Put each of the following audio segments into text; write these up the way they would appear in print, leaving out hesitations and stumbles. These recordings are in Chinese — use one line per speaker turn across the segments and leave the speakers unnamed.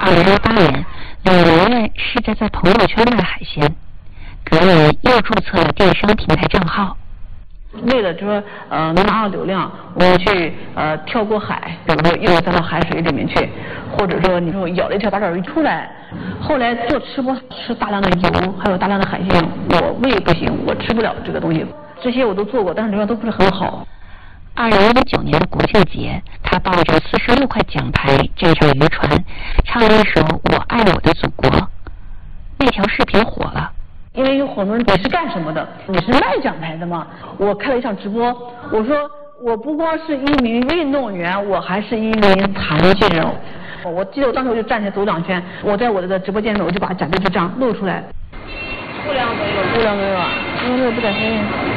2018年，李媛媛试着在朋友圈卖海鲜，隔年又注册了电商平台账号。
为了就说能拿到流量，我去跳过海，比如说又栽到海水里面去，或者说你说咬了一条大爪鱼出来。后来做吃播，吃大量的油，还有大量的海鲜，我胃不行，我吃不了这个东西。这些我都做过，但是流量都不是很好。
2019年的国庆节，他抱着46块奖牌站上渔船，唱了一首《我爱我的祖国》。那条视频火了，
因为有很多人你是干什么的？你是卖奖牌的吗？我开了一场直播，我说我不光是一名运动员，我还是一名残疾人。我记得我当时我就站起来走2圈，我在我的直播间里我就把奖牌就这样露出来。
5两都有啊，因为这个不得黑。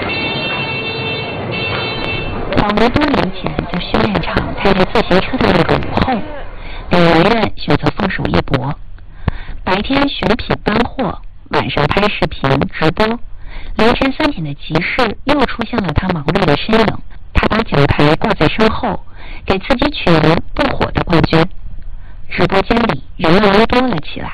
仿佛多年前在训练场开着自行车的那个午后，李媛媛选择放手一搏。白天选品搬货，晚上拍视频直播，凌晨3点的集市又出现了他忙碌的身影。他把奖牌挂在身后，给自己取名“不火的冠军”。直播间里人又多了起来。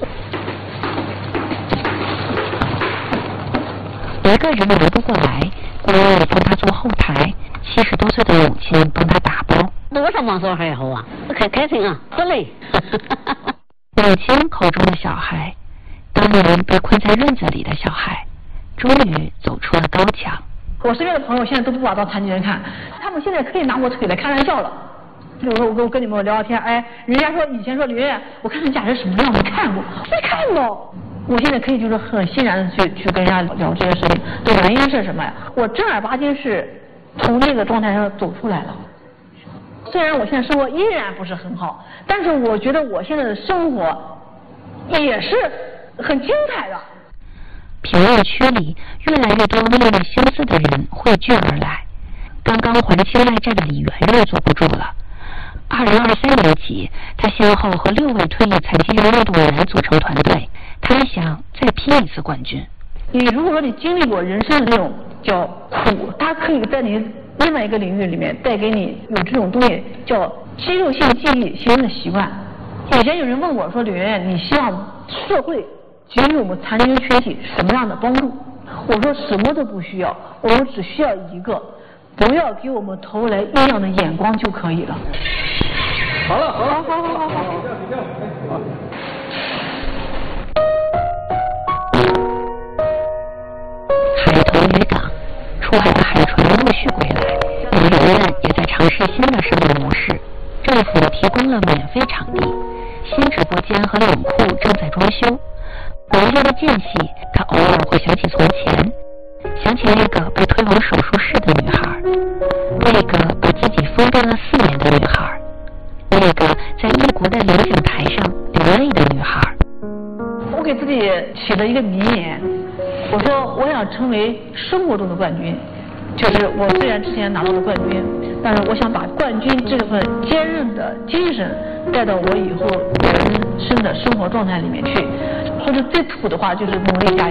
一个人忙不过来，姑爷帮他做后台，70多岁的母亲帮他打包。
多少忙活还好啊，开心啊，不累。
母亲口中的小孩，当年被困在院子里的小孩，终于走出了高墙。
我身边的朋友现在都不把当残疾人看，他们现在可以拿我腿来开玩笑了。比如说我跟你们聊聊天，哎，人家说以前说李媛媛，我看人家是什么样没看过，没看过。我现在可以就是很欣然的去跟人家聊这些事情，的原因是什么呀？我正儿八经是从那个状态上走出来了。虽然我现在生活依然不是很好，但是我觉得我现在的生活也是很精彩的。
评论区里越来越多为了心思的人汇聚而来。刚刚还清赖债的李媛媛坐不住了。2023年起，他先后和6位退役残疾人运动员组成团队，他想再拼一次冠军。
你如果说你经历过人生的那种叫苦，它可以在你另外一个领域里面带给你有这种东西叫肌肉性记忆形成的习惯。以前有人问我说，李媛媛，你希望社会给予我们残疾人群体什么样的帮助？我说什么都不需要，我们只需要一个，不要给我们投来异样的眼光就可以了。
好了，好。
海头渔港，出海的海船陆续归来，李媛媛也在尝试新的生活模式。政府提供了免费场地，新直播间和冷库正在装修。回忆的间隙，他偶尔会想起从前，想起那个被推往手术室的女孩，那个把自己疯癫了4年的女孩，那个在异国的领奖台上流泪的女孩。
我给自己起了一个名言，我说我想成为生活中的冠军。就是我虽然之前拿到了冠军，但是我想把冠军这份坚韧的精神带到我以后人生的生活状态里面去。说的最土的话就是努力加油。